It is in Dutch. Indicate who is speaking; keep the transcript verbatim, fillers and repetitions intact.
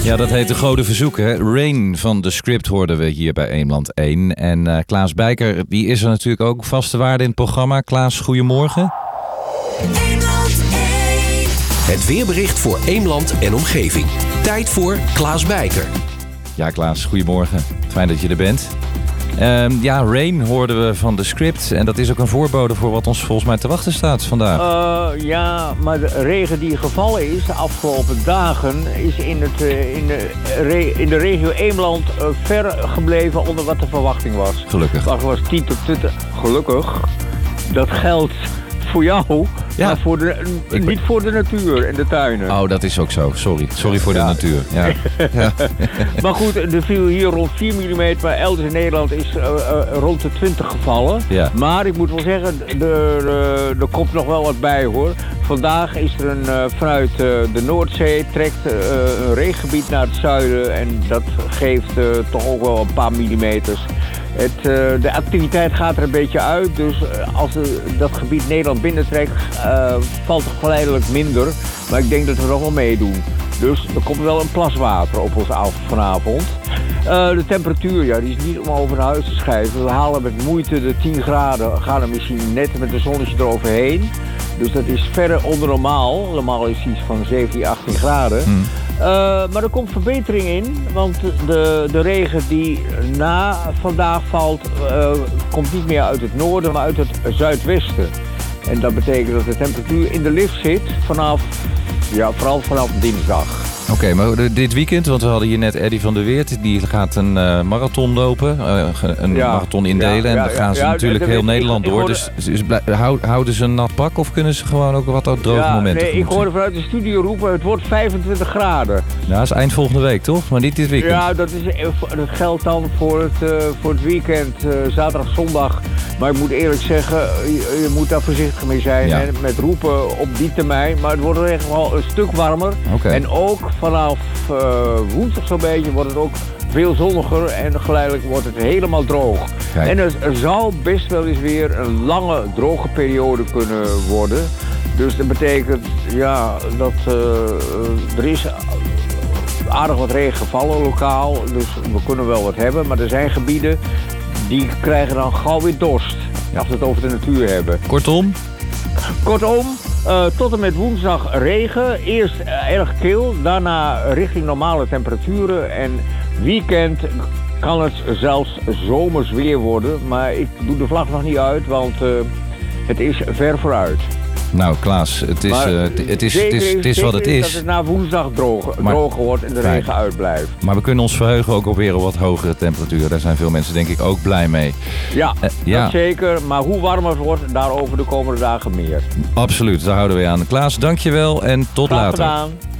Speaker 1: Ja, dat heet de Goden Verzoeken. Hè? Rain van de Script hoorden we hier bij Eemland één. En uh, Klaas Bijker, die is er natuurlijk ook vaste waarde in het programma. Klaas, goedemorgen.
Speaker 2: Eemland één.
Speaker 3: Het weerbericht voor Eemland en omgeving. Tijd voor Klaas Bijker.
Speaker 1: Ja, Klaas, goedemorgen. Fijn dat je er bent. Uh, ja, Rain hoorden we van de Script. En dat is ook een voorbode voor wat ons volgens mij te wachten staat vandaag.
Speaker 4: Uh, ja, maar de regen die gevallen is de afgelopen dagen is in, het, uh, in, de, re- in de regio Eemland uh, ver gebleven onder wat de verwachting was.
Speaker 1: Gelukkig.
Speaker 4: Dat was tien tot twintig. Gelukkig. Dat geldt voor jou,
Speaker 1: Ja.
Speaker 4: maar voor de,
Speaker 1: Ik...
Speaker 4: niet voor de natuur en de tuinen.
Speaker 1: Oh, dat is ook zo. Sorry. Sorry voor de
Speaker 4: Ja.
Speaker 1: natuur. Ja. Ja.
Speaker 4: Maar goed, er viel hier rond vier millimeter, maar elders in Nederland is uh, uh, rond de twintig gevallen.
Speaker 1: Ja.
Speaker 4: Maar ik moet wel zeggen, er, er komt nog wel wat bij hoor. Vandaag is er een, uh, vanuit uh, de Noordzee trekt uh, een regengebied naar het zuiden en dat geeft uh, toch ook wel een paar millimeters. Het, uh, de activiteit gaat er een beetje uit, dus uh, als uh, dat gebied Nederland binnentrekt, uh, valt het geleidelijk minder. Maar ik denk dat we nog wel meedoen. Dus er komt wel een plas water op ons af vanavond. Uh, de temperatuur, ja, die is niet om over naar huis te schrijven. We halen met moeite de tien graden, gaan er misschien net met een zonnetje eroverheen. Dus dat is verre onder normaal. Normaal is iets van zeventien, achttien graden.
Speaker 1: Hmm.
Speaker 4: Uh, maar er komt verbetering in, want de, de regen die na vandaag valt, uh, komt niet meer uit het noorden, maar uit het zuidwesten. En dat betekent dat de temperatuur in de lift zit vanaf, ja, vooral vanaf dinsdag.
Speaker 1: Oké, okay, maar dit weekend, want we hadden hier net Eddy van der Weert, die gaat een uh, marathon lopen, uh, een
Speaker 4: Ja,
Speaker 1: marathon indelen
Speaker 4: ja,
Speaker 1: en
Speaker 4: ja,
Speaker 1: dan gaan ze
Speaker 4: ja,
Speaker 1: natuurlijk
Speaker 4: dat
Speaker 1: heel
Speaker 4: weet ik.
Speaker 1: Nederland
Speaker 4: Ik
Speaker 1: door.
Speaker 4: hoorde-
Speaker 1: Dus, dus blij- hou- houden ze een nat pak of kunnen ze gewoon ook wat droge
Speaker 4: Ja,
Speaker 1: momenten
Speaker 4: nee, ik
Speaker 1: tegemoet
Speaker 4: hoorde vanuit de studio roepen, het wordt vijfentwintig graden.
Speaker 1: zien? Ja, dat is eind volgende week, toch? Maar niet dit weekend.
Speaker 4: Ja, dat, is, dat geldt dan voor het, uh, voor het weekend, uh, zaterdag, zondag. Maar ik moet eerlijk zeggen, je, je moet daar voorzichtig mee zijn.
Speaker 1: Ja.
Speaker 4: Hè, met roepen op die termijn. Maar het wordt er echt wel een stuk warmer.
Speaker 1: Oké.
Speaker 4: En ook vanaf uh, woensdag zo'n beetje wordt het ook veel zonniger. En geleidelijk wordt het helemaal droog.
Speaker 1: Kijk.
Speaker 4: En er, er zou best wel eens weer een lange droge periode kunnen worden. Dus dat betekent ja, dat uh, er is aardig wat regen gevallen lokaal. Dus we kunnen wel wat hebben. Maar er zijn gebieden die krijgen dan gauw weer dorst. Als we het over de natuur hebben.
Speaker 1: Kortom,
Speaker 4: Kortom, uh, tot en met woensdag regen. Eerst uh, erg kil, daarna richting normale temperaturen. En weekend kan het zelfs zomers weer worden. Maar ik doe de vlag nog niet uit, want uh, het is ver vooruit.
Speaker 1: nou Klaas, het is,
Speaker 4: Maar
Speaker 1: uh, het is, het is,
Speaker 4: zeker
Speaker 1: het is, het is
Speaker 4: zeker
Speaker 1: wat het
Speaker 4: dat
Speaker 1: is.
Speaker 4: het na woensdag droog,
Speaker 1: Maar-
Speaker 4: droger wordt en de
Speaker 1: Fijn.
Speaker 4: regen uitblijft.
Speaker 1: Maar we kunnen ons verheugen ook op weer op wat hogere temperaturen. Daar zijn veel mensen denk ik ook blij mee.
Speaker 4: Ja,
Speaker 1: Uh, ja.
Speaker 4: dat zeker. Maar hoe warmer het wordt, daarover de komende dagen meer.
Speaker 1: Absoluut, daar houden we aan. Klaas, dankjewel en tot
Speaker 4: Graag
Speaker 1: later.
Speaker 4: gedaan.